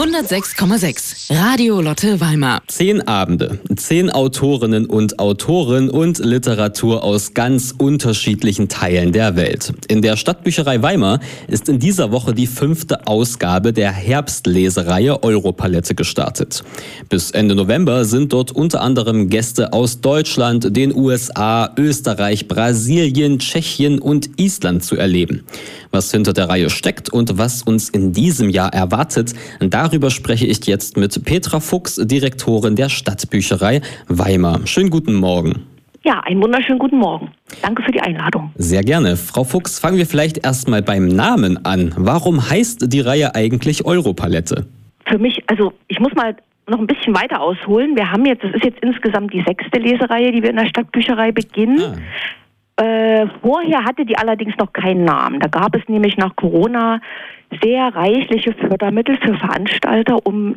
106,6 Radio Lotte Weimar. 10 Abende, 10 Autorinnen und Autoren und Literatur aus ganz unterschiedlichen Teilen der Welt. In der Stadtbücherei Weimar ist in dieser Woche die 5. Ausgabe der Herbstlesereihe Europalette gestartet. Bis Ende November sind dort unter anderem Gäste aus Deutschland, den USA, Österreich, Brasilien, Tschechien und Island zu erleben. Was hinter der Reihe steckt und was uns in diesem Jahr erwartet, darüber spreche ich jetzt mit Petra Fuchs, Direktorin der Stadtbücherei Weimar. Schönen guten Morgen. Ja, einen wunderschönen guten Morgen. Danke für die Einladung. Sehr gerne. Frau Fuchs, fangen wir vielleicht erstmal beim Namen an. Warum heißt die Reihe eigentlich Europalette? Für mich, ich muss mal noch ein bisschen weiter ausholen. Das ist jetzt insgesamt die 6. Lesereihe, die wir in der Stadtbücherei beginnen. Vorher hatte die allerdings noch keinen Namen. Da gab es nämlich nach Corona sehr reichliche Fördermittel für Veranstalter, um